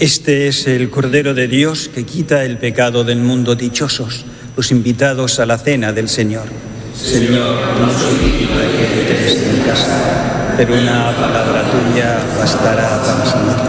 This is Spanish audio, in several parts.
Este es el Cordero de Dios que quita el pecado del mundo. Dichosos los invitados a la cena del Señor. Señor, no soy digno de que entres en mi casa, pero una palabra tuya bastará para sanarme.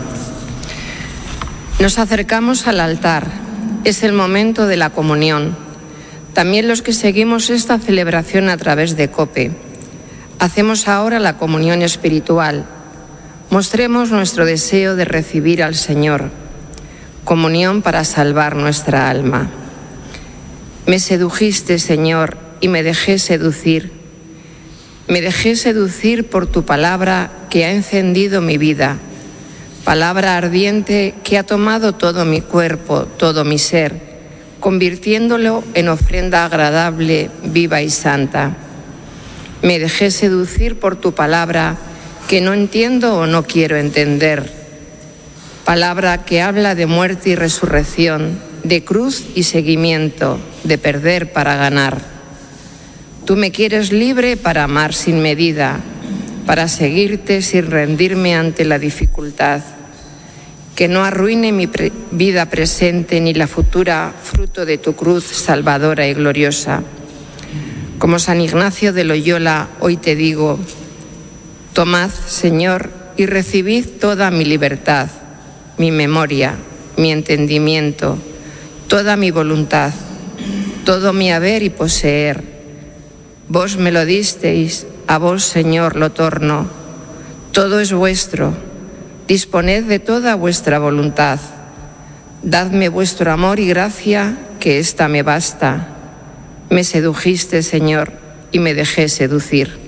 Nos acercamos al altar. Es el momento de la comunión. También los que seguimos esta celebración a través de COPE. Hacemos ahora la comunión espiritual. Mostremos nuestro deseo de recibir al Señor. Comunión para salvar nuestra alma. Me sedujiste, Señor, y me dejé seducir. Me dejé seducir por tu palabra que ha encendido mi vida. Palabra ardiente que ha tomado todo mi cuerpo, todo mi ser, convirtiéndolo en ofrenda agradable, viva y santa. Me dejé seducir por tu palabra que no entiendo o no quiero entender. Palabra que habla de muerte y resurrección, de cruz y seguimiento, de perder para ganar. Tú me quieres libre para amar sin medida, para seguirte sin rendirme ante la dificultad. Que no arruine mi vida presente ni la futura, fruto de tu cruz salvadora y gloriosa. Como San Ignacio de Loyola, hoy te digo: tomad, Señor, y recibid toda mi libertad, mi memoria, mi entendimiento, toda mi voluntad, todo mi haber y poseer. Vos me lo disteis, a vos, Señor, lo torno. Todo es vuestro. Disponed de toda vuestra voluntad. Dadme vuestro amor y gracia, que ésta me basta. Me sedujiste, Señor, y me dejé seducir.